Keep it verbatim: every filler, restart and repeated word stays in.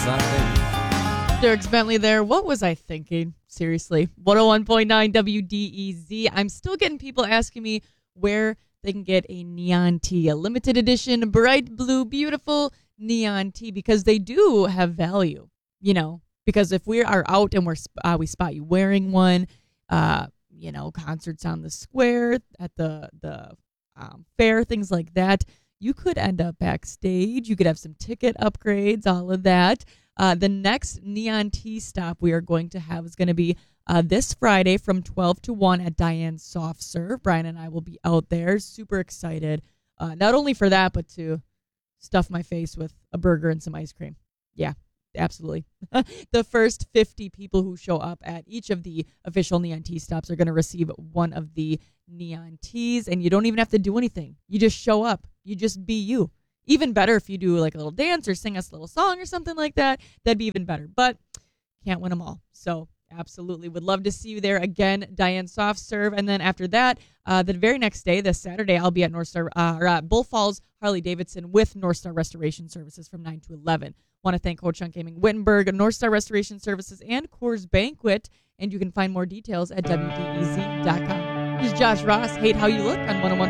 son of a... Derek Bentley there. What was I thinking? Seriously. one oh one point nine W D E Z. I'm still getting people asking me where they can get a neon tee, a limited edition, bright blue, beautiful neon tee, because they do have value, you know, because if we are out and we're uh, we spot you wearing one, uh, you know, concerts on the square, at the, the um, fair, things like that, you could end up backstage. You could have some ticket upgrades, all of that. Uh, the next neon tee stop we are going to have is going to be uh, this Friday from twelve to one at Diane's Soft Serve. Brian and I will be out there. Super excited. Uh, not only for that, but to stuff my face with a burger and some ice cream. Yeah, absolutely. The first fifty people who show up at each of the official neon tee stops are going to receive one of the neon tees, and you don't even have to do anything. You just show up. You just be you. Even better if you do like a little dance or sing us a little song or something like that. That'd be even better. But can't win them all. So absolutely would love to see you there again, Diane Soft Serve. And then after that, uh, the very next day, this Saturday, I'll be at North Star uh, or at Bull Falls Harley Davidson with North Star Restoration Services from nine to eleven. Want to thank Coach Chunk Gaming Wittenberg, North Star Restoration Services, and Coors Banquet. And you can find more details at W D E Z dot com. This is Josh Ross. Hate How You Look on one oh one